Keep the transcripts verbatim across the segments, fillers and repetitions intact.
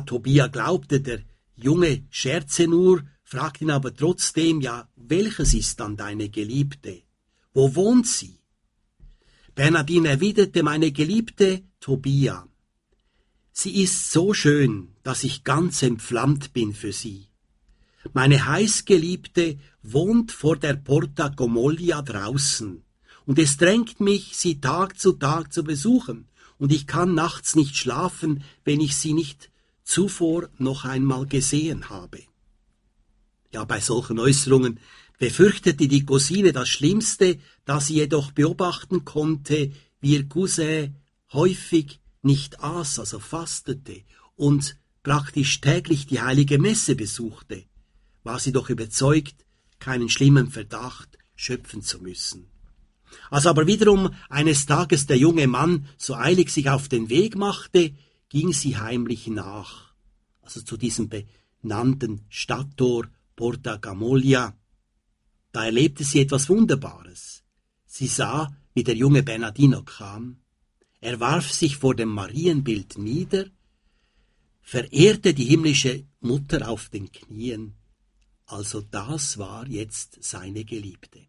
Tobia glaubte, der Junge scherze nur, fragte ihn aber trotzdem, ja, welches ist dann deine Geliebte? Wo wohnt sie? Bernardin erwiderte, meine Geliebte Tobia, sie ist so schön, dass ich ganz entflammt bin für sie. Meine Heißgeliebte wohnt vor der Porta Gomoglia draußen, und es drängt mich, sie Tag zu Tag zu besuchen, und ich kann nachts nicht schlafen, wenn ich sie nicht zuvor noch einmal gesehen habe. Ja, bei solchen Äußerungen befürchtete die Cousine das Schlimmste, da sie jedoch beobachten konnte, wie ihr Cousin häufig nicht aß, also fastete, und praktisch täglich die heilige Messe besuchte, war sie doch überzeugt, keinen schlimmen Verdacht schöpfen zu müssen. Als aber wiederum eines Tages der junge Mann so eilig sich auf den Weg machte, ging sie heimlich nach, also zu diesem benannten Stadttor Porta Gomoglia. Da erlebte sie etwas Wunderbares. Sie sah, wie der junge Bernardino kam. Er warf sich vor dem Marienbild nieder, verehrte die himmlische Mutter auf den Knien. Also das war jetzt seine Geliebte.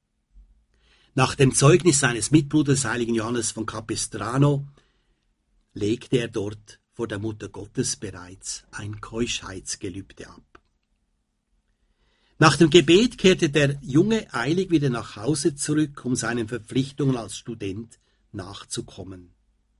Nach dem Zeugnis seines Mitbruders, heiligen Johannes von Capistrano, legte er dort vor der Mutter Gottes bereits ein Keuschheitsgelübde ab. Nach dem Gebet kehrte der Junge eilig wieder nach Hause zurück, um seinen Verpflichtungen als Student nachzukommen.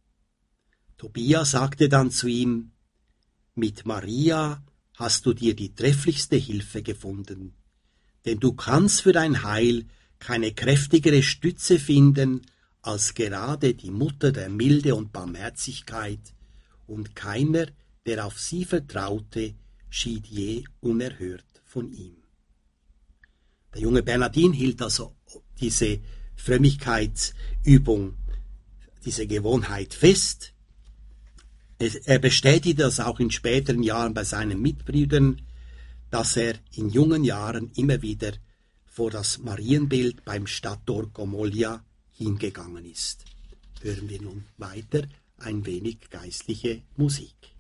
Tobia sagte dann zu ihm, mit Maria hast du dir die trefflichste Hilfe gefunden, denn du kannst für dein Heil keine kräftigere Stütze finden als gerade die Mutter der Milde und Barmherzigkeit, und keiner, der auf sie vertraute, schied je unerhört von ihm. Der junge Bernardin hielt also diese Frömmigkeitsübung, diese Gewohnheit fest. Er bestätigte das auch in späteren Jahren bei seinen Mitbrüdern, dass er in jungen Jahren immer wieder vor das Marienbild beim Stadttor Gomoglia hingegangen ist. Hören wir nun weiter ein wenig geistliche Musik.